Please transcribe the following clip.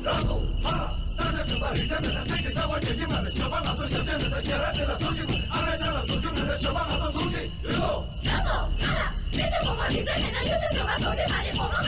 你在面的优秀者把走进马里，我们